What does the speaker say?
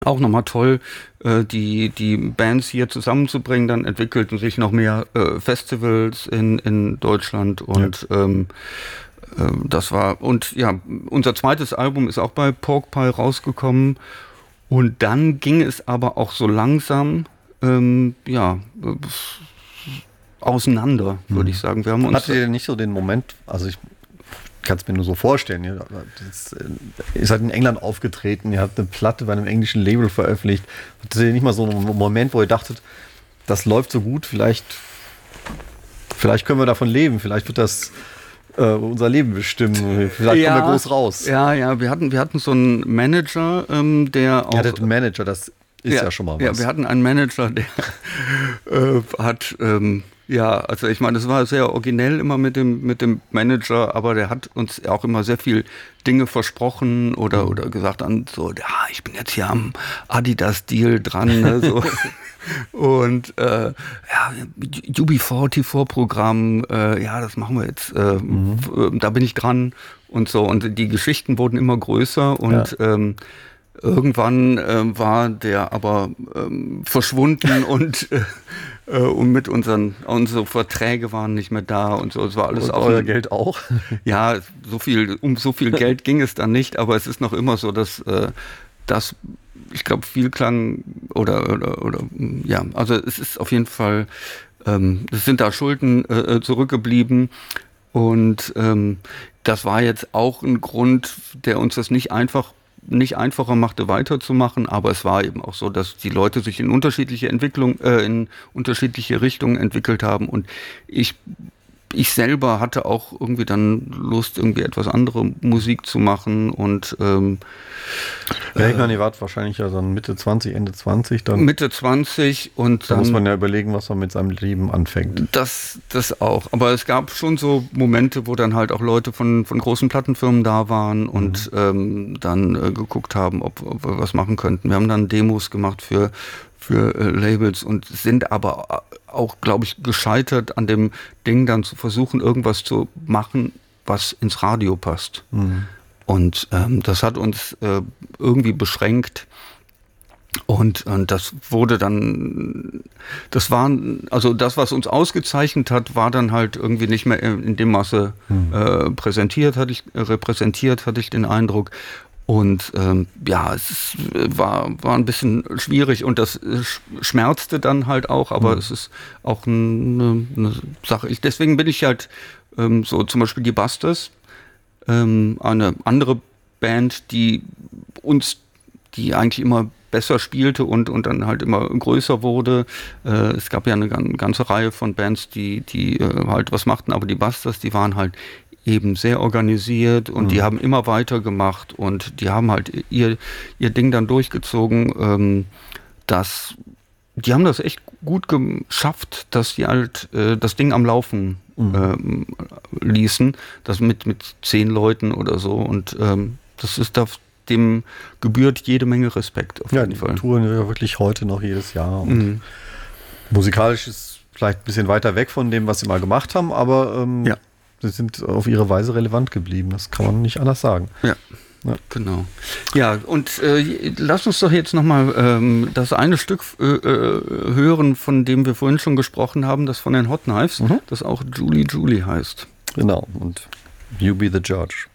auch nochmal toll, die Bands hier zusammenzubringen. Dann entwickelten sich noch mehr Festivals in Deutschland und das war, und ja, unser zweites Album ist auch bei Pork Pie rausgekommen und dann ging es aber auch so langsam, auseinander, würde ich sagen. Wir haben uns. Hattet ihr denn nicht so den Moment, also ich kann es mir nur so vorstellen, ihr seid in England aufgetreten, ihr habt eine Platte bei einem englischen Label veröffentlicht. Hattet ihr nicht mal so einen Moment, wo ihr dachtet, das läuft so gut, vielleicht können wir davon leben, vielleicht wird das unser Leben bestimmen, vielleicht kommen wir groß raus. Ja, wir hatten so einen Manager, der auch... Ja, der Manager, das ist ja schon mal was. Ja, wir hatten einen Manager, der hat... also ich meine, das war sehr originell immer mit dem Manager, aber der hat uns auch immer sehr viel Dinge versprochen oder gesagt dann so, ja, ich bin jetzt hier am Adidas-Deal dran, ne, so. Und UB44-Programm, das machen wir jetzt, da bin ich dran und so. Und die Geschichten wurden immer größer und irgendwann war der aber verschwunden und mit unsere Verträge waren nicht mehr da und so. Es war alles und auch. Euer Geld auch? Ja, um so viel Geld ging es dann nicht, aber es ist noch immer so, dass ich glaube, viel Klang also es ist auf jeden Fall, es sind da Schulden zurückgeblieben und das war jetzt auch ein Grund, der uns das nicht einfacher machte, weiterzumachen, aber es war eben auch so, dass die Leute sich in unterschiedliche Richtungen entwickelt haben und ich selber hatte auch irgendwie dann Lust, irgendwie etwas andere Musik zu machen und ich meine, ihr wart wahrscheinlich ja dann Mitte 20, Ende 20 dann. Mitte 20 und da dann muss man ja überlegen, was man mit seinem Leben anfängt. Das auch. Aber es gab schon so Momente, wo dann halt auch Leute von großen Plattenfirmen da waren und dann geguckt haben, ob wir was machen könnten. Wir haben dann Demos gemacht für Labels und sind aber auch, glaube ich, gescheitert an dem Ding, dann zu versuchen, irgendwas zu machen, was ins Radio passt. Und das hat uns irgendwie beschränkt. Und das wurde dann, das was uns ausgezeichnet hat, war dann halt irgendwie nicht mehr in dem Maße repräsentiert, hatte ich den Eindruck. Und es war ein bisschen schwierig und das schmerzte dann halt auch, aber es ist auch eine Sache. Deswegen bin ich halt so zum Beispiel die Busters, eine andere Band, die eigentlich immer besser spielte und dann halt immer größer wurde. Es gab ja eine ganze Reihe von Bands, die halt was machten, aber die Busters, die waren halt eben sehr organisiert und die haben immer weitergemacht und die haben halt ihr Ding dann durchgezogen. Die haben das echt gut geschafft, dass die halt das Ding am Laufen ließen, das mit 10 Leuten oder so und das ist dem gebührt jede Menge Respekt auf jeden Fall. Die touren ja wirklich heute noch jedes Jahr und musikalisch ist vielleicht ein bisschen weiter weg von dem, was sie mal gemacht haben, aber sie sind auf ihre Weise relevant geblieben. Das kann man nicht anders sagen. Ja. Genau. Ja, und lass uns doch jetzt nochmal das eine Stück hören, von dem wir vorhin schon gesprochen haben, das von den Hot Knives, das auch Julie Julie heißt. Genau, und You Be the Judge.